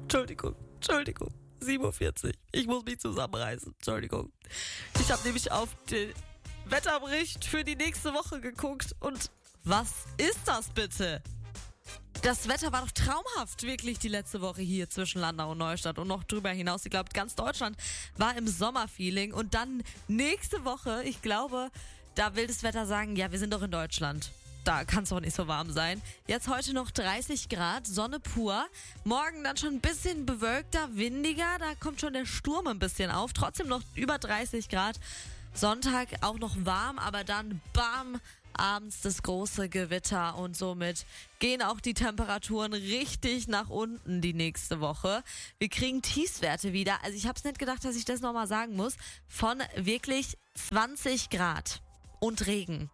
Entschuldigung. 47. Ich muss mich zusammenreißen. Entschuldigung. Ich habe nämlich auf den Wetterbericht für die nächste Woche geguckt und was ist das bitte? Das Wetter war doch traumhaft, wirklich die letzte Woche hier zwischen Landau und Neustadt und noch drüber hinaus. Ich glaube, ganz Deutschland war im Sommerfeeling und dann nächste Woche, ich glaube, da will das Wetter sagen, ja, wir sind doch in Deutschland. Da kann es doch nicht so warm sein. Jetzt heute noch 30 Grad, Sonne pur. Morgen dann schon ein bisschen bewölkter, windiger. Da kommt schon der Sturm ein bisschen auf. Trotzdem noch über 30 Grad. Sonntag auch noch warm, aber dann bam, abends das große Gewitter und somit gehen auch die Temperaturen richtig nach unten die nächste Woche. Wir kriegen Tiefstwerte wieder. Also ich habe es nicht gedacht, dass ich das nochmal sagen muss. Von wirklich 20 Grad und Regen.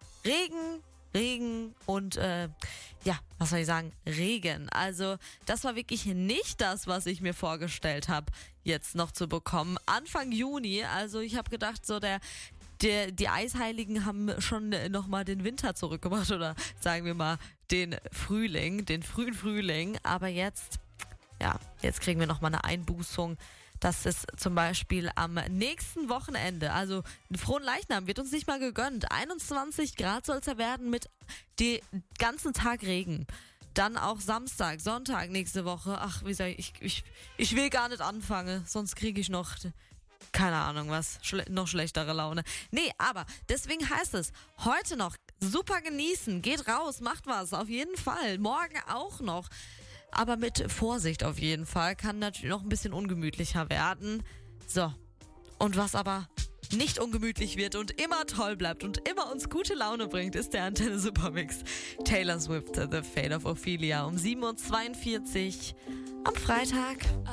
Regen und was soll ich sagen, Regen. Also das war wirklich nicht das, was ich mir vorgestellt habe, jetzt noch zu bekommen. Anfang Juni, also ich habe gedacht, so die Eisheiligen haben schon nochmal den Winter zurückgebracht oder sagen wir mal den frühen Frühling. Aber jetzt kriegen wir nochmal eine Einbußung. Das ist zum Beispiel am nächsten Wochenende, also den Fronleichnam wird uns nicht mal gegönnt. 21 Grad soll es ja werden mit den ganzen Tag Regen. Dann auch Samstag, Sonntag nächste Woche. Ach, wie soll ich will gar nicht anfangen, sonst kriege ich noch, keine Ahnung was, noch schlechtere Laune. Nee, aber deswegen heißt es, heute noch super genießen, geht raus, macht was, auf jeden Fall. Morgen auch noch. Aber mit Vorsicht auf jeden Fall. Kann natürlich noch ein bisschen ungemütlicher werden. So. Und was aber nicht ungemütlich wird und immer toll bleibt und immer uns gute Laune bringt, ist der Antenne Supermix. Taylor Swift, The Fate of Ophelia um 7.42 Uhr am Freitag.